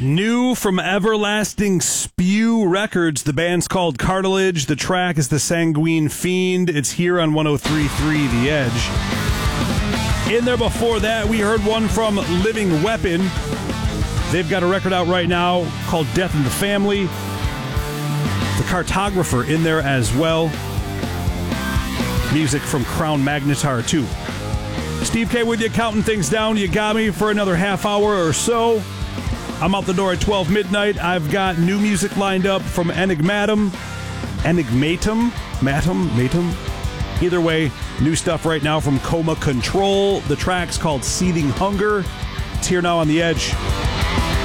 New from Everlasting Spew Records. The band's called Cartilage. The track is The Sanguine Fiend. It's here on 103.3 The Edge. In there before that, we heard one from Living Weapon. They've got a record out right now called Death in the Family. The Cartographer in there as well. Music from Crown Magnetar too. Steve K with you, counting things down. You got me for another half hour or so. I'm out the door at 12 midnight. I've got new music lined up from Enigmatum. Either way, new stuff right now from Coma Control. The track's called Seething Hunger. It's here now on The Edge.